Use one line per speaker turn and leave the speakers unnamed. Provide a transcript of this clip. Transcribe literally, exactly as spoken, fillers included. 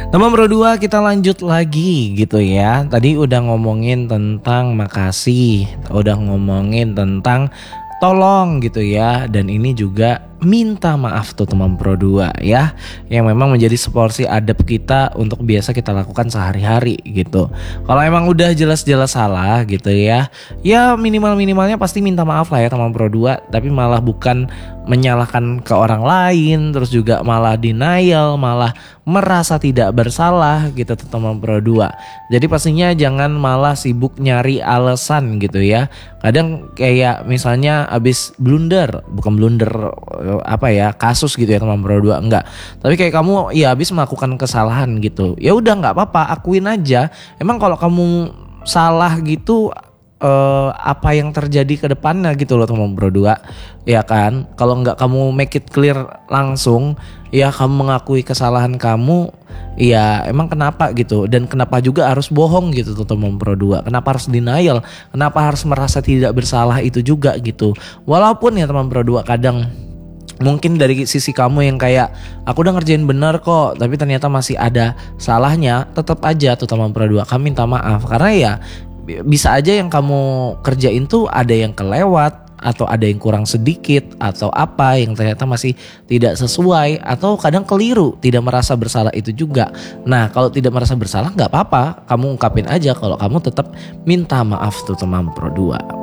Teman Pro dua, kita lanjut lagi gitu ya. Tadi udah ngomongin tentang makasih, udah ngomongin tentang tolong gitu ya. Dan ini juga minta maaf tuh teman Pro dua ya, yang memang menjadi seporsi adab kita untuk biasa kita lakukan sehari-hari gitu. Kalau emang udah jelas-jelas salah gitu ya, ya minimal-minimalnya pasti minta maaf lah ya teman Pro dua. Tapi malah bukan menyalahkan ke orang lain, terus juga malah denial, malah merasa tidak bersalah gitu teman Pro dua. Jadi pastinya jangan malah sibuk nyari alasan gitu ya. Kadang kayak misalnya abis blunder, bukan blunder apa ya, kasus gitu ya teman Pro dua, enggak. Tapi kayak kamu ya habis melakukan kesalahan gitu. Ya udah nggak apa-apa, akuin aja. Emang kalau kamu salah gitu eh, apa yang terjadi ke depannya gitu loh teman Pro dua. Ya kan? Kalau nggak kamu make it clear langsung, ya kamu mengakui kesalahan kamu, ya emang kenapa gitu. Dan kenapa juga harus bohong gitu tuh teman Pro dua. Kenapa harus denial? Kenapa harus merasa tidak bersalah itu juga gitu. Walaupun ya teman Pro dua kadang mungkin dari sisi kamu yang kayak aku udah ngerjain bener kok, tapi ternyata masih ada salahnya, tetap aja tuh teman Pro dua kamu minta maaf. Karena ya bisa aja yang kamu kerjain tuh ada yang kelewat, atau ada yang kurang sedikit, atau apa yang ternyata masih tidak sesuai, atau kadang keliru, tidak merasa bersalah itu juga. Nah kalau tidak merasa bersalah gak apa-apa, kamu ungkapin aja kalau kamu tetap minta maaf tuh teman Pro dua.